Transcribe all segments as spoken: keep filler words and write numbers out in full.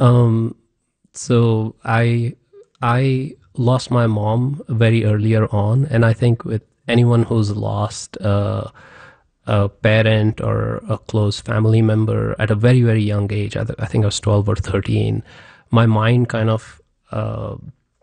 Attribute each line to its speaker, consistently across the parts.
Speaker 1: Um, so I I lost my mom very earlier on, and I think with anyone who's lost uh, a parent or a close family member at a very very young age, I, th- I think I was twelve or thirteen, my mind kind of uh,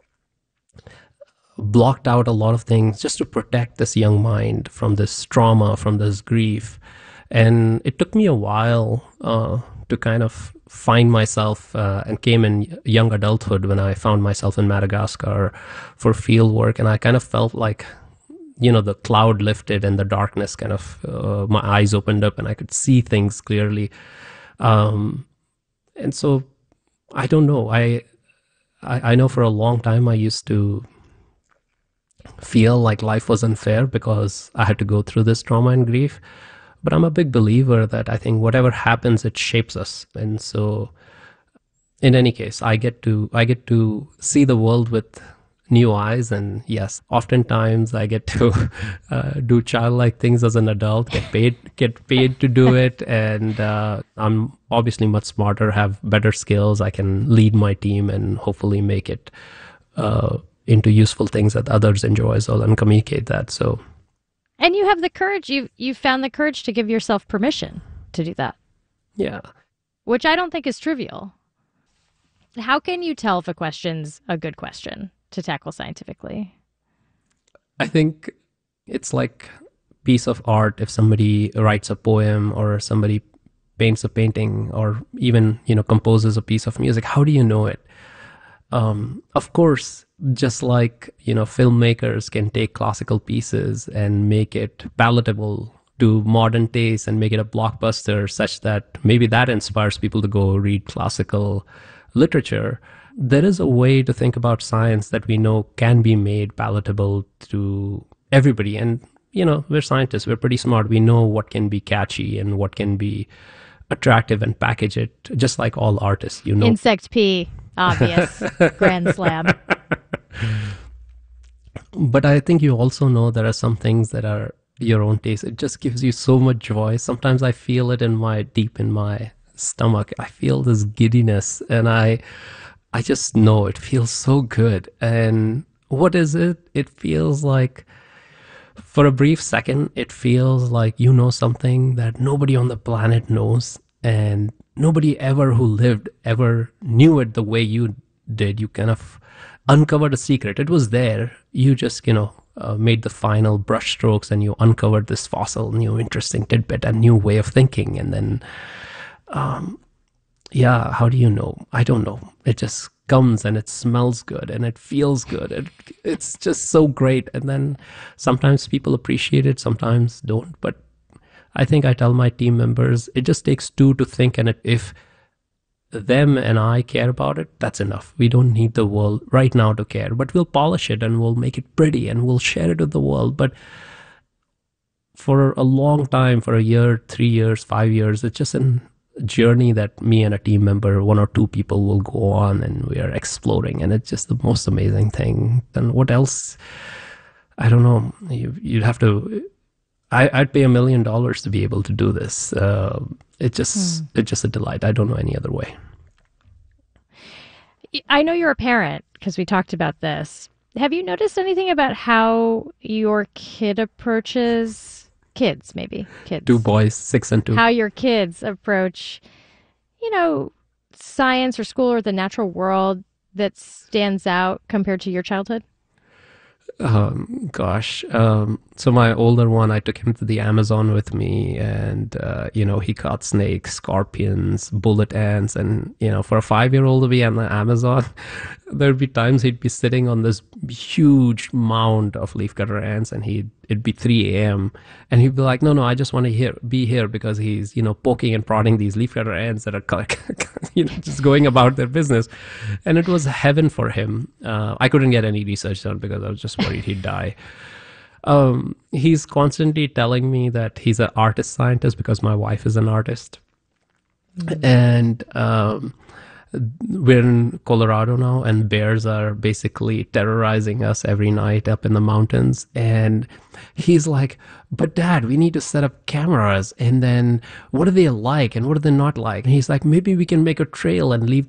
Speaker 1: blocked out a lot of things just to protect this young mind from this trauma, from this grief. And it took me a while uh, to kind of find myself uh, and came in young adulthood when I found myself in Madagascar for field work. And I kind of felt like, you know, the cloud lifted and the darkness kind of, uh, my eyes opened up and I could see things clearly. Um, and so I don't know. I, I I know for a long time I used to feel like life was unfair because I had to go through this trauma and grief. But I'm a big believer that I think whatever happens, it shapes us. And so in any case, I get to I get to see the world with new eyes. And yes, oftentimes I get to uh, do childlike things as an adult, get paid get paid to do it. And uh, I'm obviously much smarter, have better skills. I can lead my team and hopefully make it uh, into useful things that others enjoy as well and communicate that. So,
Speaker 2: and you have the courage, you you found the courage to give yourself permission to do that.
Speaker 1: yeah.
Speaker 2: Which I don't think is trivial. How can you tell if a question's a good question to tackle scientifically?
Speaker 1: I think it's like a piece of art. If somebody writes a poem or somebody paints a painting or even, you know, composes a piece of music, how do you know it? Um, of course, just like, you know, filmmakers can take classical pieces and make it palatable to modern tastes and make it a blockbuster such that maybe that inspires people to go read classical literature. There is a way to think about science that we know can be made palatable to everybody. And, you know, we're scientists, we're pretty smart. We know what can be catchy and what can be attractive and package it, just like all artists, you know.
Speaker 2: Insect pee, obvious. Grand slam.
Speaker 1: But I think you also know there are some things that are your own taste. It just gives you so much joy. Sometimes I feel it in my deep in my stomach. I feel this giddiness and I I just know it feels so good. And what is it? It feels like for a brief second, it feels like you know something that nobody on the planet knows and nobody ever who lived ever knew it the way you did. You kind of uncovered a secret. It was there. You just, you know, uh, made the final brush strokes and you uncovered this fossil, new interesting tidbit, a new way of thinking. And then, um, yeah, how do you know? I don't know. It just comes and it smells good and it feels good. It, it's just so great. And then sometimes people appreciate it, sometimes don't. But I think I tell my team members, it just takes two to think. And if them and I care about it, that's enough. We don't need the world right now to care, but we'll polish it and we'll make it pretty and we'll share it with the world. But for a long time, for a year, three years, five years, it's just a journey that me and a team member, one or two people will go on and we are exploring. And it's just the most amazing thing. And what else? I don't know. You, you'd have to, I, I'd pay a million dollars to be able to do this. Uh, it just, hmm. it's just a delight. I don't know any other way.
Speaker 2: I know you're a parent because we talked about this. Have you noticed anything about how your kid approaches kids, maybe kids?
Speaker 1: Two boys, six and two.
Speaker 2: How your kids approach, you know, science or school or the natural world that stands out compared to your childhood?
Speaker 1: Um, gosh. Um, so my older one, I took him to the Amazon with me and, uh, you know, he caught snakes, scorpions, bullet ants. And, you know, for a five-year-old to be on the Amazon, there'd be times he'd be sitting on this huge mound of leafcutter ants and he'd, it'd be three a.m. and he'd be like, no, no, I just want to hear, be here because he's, you know, poking and prodding these leafcutter ants that are, you know, just going about their business. And it was heaven for him. Uh, I couldn't get any research done because I was just worried he'd die. Um, he's constantly telling me that he's an artist scientist because my wife is an artist. Mm-hmm. And um, we're in Colorado now, and bears are basically terrorizing us every night up in the mountains. And he's like, but Dad, we need to set up cameras. And then what are they like and what are they not like? And he's like, maybe we can make a trail and leave